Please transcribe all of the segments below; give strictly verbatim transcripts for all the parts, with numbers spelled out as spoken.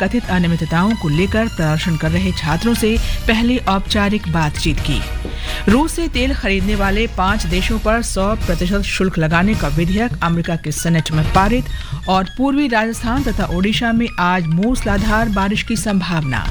कथित अनियमितताओं को लेकर प्रदर्शन कर रहे छात्रों से पहले औपचारिक बातचीत की। रूस से तेल खरीदने वाले पांच देशों पर सौ प्रतिशत शुल्क लगाने का विधेयक अमेरिका के सेनेट में पारित और पूर्वी राजस्थान तथा ओडिशा में आज मूसलाधार बारिश की संभावना।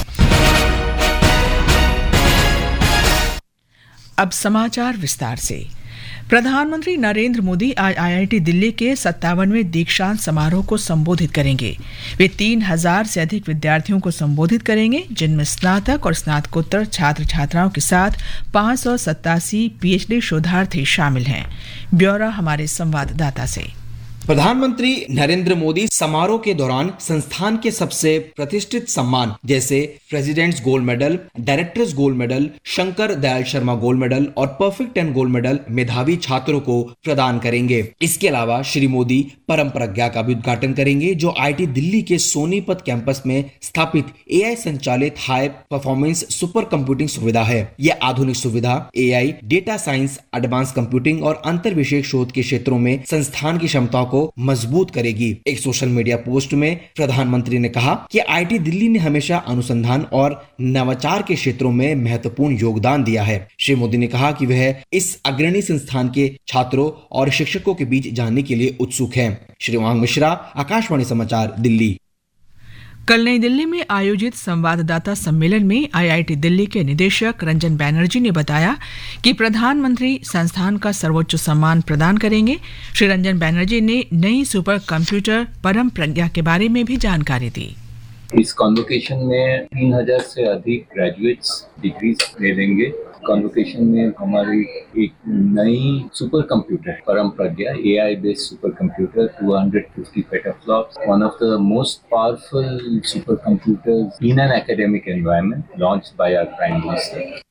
अब समाचार विस्तार से। प्रधानमंत्री नरेंद्र मोदी आज आईआईटी दिल्ली के सत्तावनवें दीक्षांत समारोह को संबोधित करेंगे। वे तीन हजार से अधिक विद्यार्थियों को संबोधित करेंगे, जिनमें स्नातक और स्नातकोत्तर छात्र छात्राओं के साथ पाँच सौ सत्तासी पीएचडी शोधार्थी शामिल हैं। ब्यौरा हमारे संवाददाता से। प्रधानमंत्री नरेंद्र मोदी समारोह के दौरान संस्थान के सबसे प्रतिष्ठित सम्मान जैसे presidents gold medal, directors gold medal, Shankar Dayal Sharma gold medal और परफेक्ट टेन गोल्ड मेडल मेधावी छात्रों को प्रदान करेंगे। इसके अलावा श्री मोदी परम प्रज्ञा का भी उद्घाटन करेंगे, जो आईआईटी दिल्ली के सोनीपत कैंपस में स्थापित एआई संचालित हाई परफॉर्मेंस सुपर कंप्यूटिंग सुविधा है। यह आधुनिक सुविधा AI, data science, advance computing और अंतर विषय शोध के क्षेत्रों में संस्थान की क्षमता को मजबूत करेगी। एक सोशल मीडिया पोस्ट में प्रधानमंत्री ने कहा कि आईआईटी दिल्ली ने हमेशा अनुसंधान और नवाचार के क्षेत्रों में महत्वपूर्ण योगदान दिया है। श्री मोदी ने कहा कि वह इस अग्रणी संस्थान के छात्रों और शिक्षकों के बीच जानने के लिए उत्सुक हैं। श्री वांग मिश्रा, आकाशवाणी समाचार, दिल्ली। कल नई दिल्ली में आयोजित संवाददाता सम्मेलन में आईआईटी दिल्ली के निदेशक रंजन बैनर्जी ने बताया कि प्रधानमंत्री संस्थान का सर्वोच्च सम्मान प्रदान करेंगे। श्री रंजन बैनर्जी ने नई सुपर कंप्यूटर परम प्रज्ञा के बारे में भी जानकारी दी। इस कॉन्वोकेशन में तीन हजार से अधिक ग्रेजुएट्स डिग्रीज ले लेंगे। कॉन्वोकेशन में हमारी एक नई सुपर कंप्यूटर परम प्रज्ञा AI based super computer two hundred fifty petaflops, one of the most powerful super computers in an academic environment, launched by our prime minister.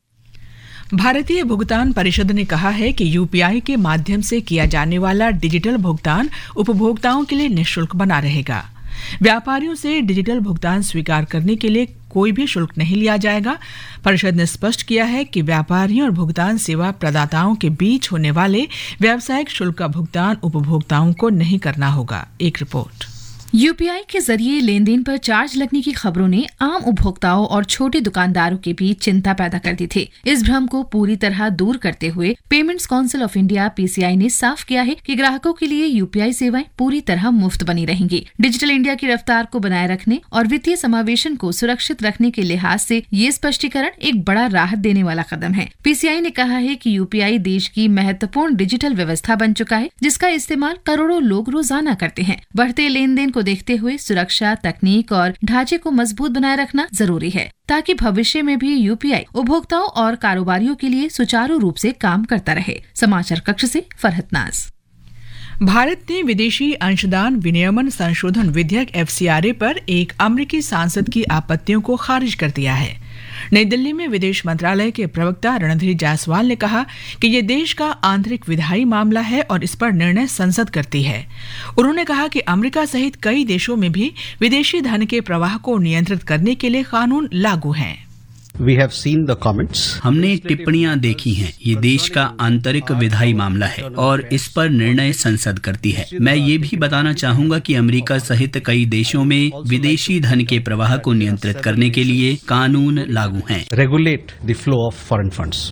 भारतीय भुगतान परिषद ने कहा है कि यूपीआई के माध्यम से किया जाने वाला डिजिटल भुगतान उपभोक्ताओं के लिए निःशुल्क बना रहेगा। व्यापारियों से डिजिटल भुगतान स्वीकार करने के लिए कोई भी शुल्क नहीं लिया जाएगा। परिषद ने स्पष्ट किया है कि व्यापारियों और भुगतान सेवा प्रदाताओं के बीच होने वाले व्यावसायिक शुल्क का भुगतान उपभोक्ताओं को नहीं करना होगा। एक रिपोर्ट। यूपीआई के जरिए लेन देन पर चार्ज लगने की खबरों ने आम उपभोक्ताओं और छोटे दुकानदारों के बीच चिंता पैदा कर दी थी। इस भ्रम को पूरी तरह दूर करते हुए payments council of India PCI ने साफ किया है कि ग्राहकों के लिए यूपीआई सेवाएं पूरी तरह मुफ्त बनी रहेंगी। डिजिटल इंडिया की रफ्तार को बनाए रखने और वित्तीय समावेशन को सुरक्षित रखने के लिहाज से ये स्पष्टीकरण एक बड़ा राहत देने वाला कदम है। पीसीआई ने कहा है कि यूपीआई देश की महत्वपूर्ण डिजिटल व्यवस्था बन चुका है, जिसका इस्तेमाल करोड़ों लोग रोजाना करते हैं। बढ़ते लेन देन को देखते हुए सुरक्षा, तकनीक और ढांचे को मजबूत बनाए रखना जरूरी है, ताकि भविष्य में भी यूपीआई उपभोक्ताओं और कारोबारियों के लिए सुचारू रूप से काम करता रहे। समाचार कक्ष से फरहत नाज। भारत ने विदेशी अंशदान विनियमन संशोधन विधेयक एफसीआरए पर एक अमेरिकी सांसद की आपत्तियों को खारिज कर दिया है। नई दिल्ली में विदेश मंत्रालय के प्रवक्ता रणधीर जायसवाल ने कहा कि यह देश का आंतरिक विधायी मामला है और इस पर निर्णय संसद करती है। उन्होंने कहा कि अमेरिका सहित कई देशों में भी विदेशी धन के प्रवाह को नियंत्रित करने के लिए कानून लागू हैं। We have seen the comments. हमने टिप्पणियां देखी हैं। ये देश का आंतरिक विधायी मामला है और इस पर निर्णय संसद करती है। मैं ये भी बताना चाहूंगा कि अमेरिका सहित कई देशों में विदेशी धन के प्रवाह को नियंत्रित करने के लिए कानून लागू हैं। Regulate the flow of foreign funds.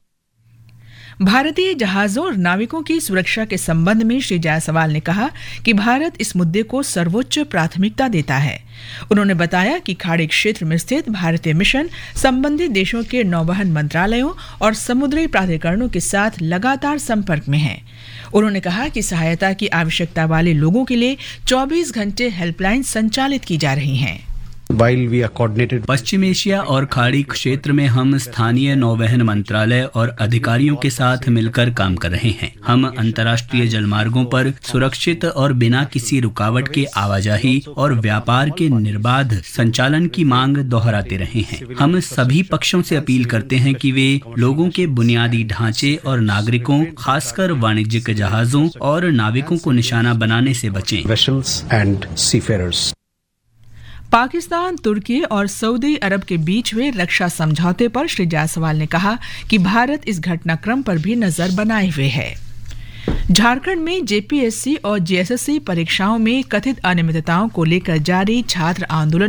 भारतीय जहाजों और नाविकों की सुरक्षा के संबंध में श्री जायसवाल ने कहा कि भारत इस मुद्दे को सर्वोच्च प्राथमिकता देता है। उन्होंने बताया कि खाड़ी क्षेत्र में स्थित भारतीय मिशन संबंधित देशों के नौवहन मंत्रालयों और समुद्री प्राधिकरणों के साथ लगातार संपर्क में है। उन्होंने कहा कि सहायता की आवश्यकता वाले लोगों के लिए चौबीस घंटे हेल्पलाइन संचालित की जा रही हैं। While we are coordinated, Paschim Asia और खाड़ी क्षेत्र में हम स्थानीय नौवहन मंत्रालय और अधिकारियों के साथ मिलकर काम कर रहे हैं। हम अंतर्राष्ट्रीय जलमार्गों पर सुरक्षित और बिना किसी रुकावट के आवाजाही और व्यापार के निर्बाध संचालन की मांग दोहराते रहे हैं। हम सभी पक्षों से अपील करते हैं कि वे लोगों के बुनियादी ढांचे और नागरिकों, खासकर वाणिज्यिक जहाजों और नाविकों को निशाना बनाने से बचें। vessels and seafarers. पाकिस्तान, तुर्की और सऊदी अरब के बीच हुए रक्षा समझौते पर श्री जायसवाल ने कहा कि भारत इस घटनाक्रम पर भी नजर बनाए हुए है। झारखंड में जेपीएससी और जेएसएससी परीक्षाओं में कथित अनियमितताओं को लेकर जारी छात्र आंदोलन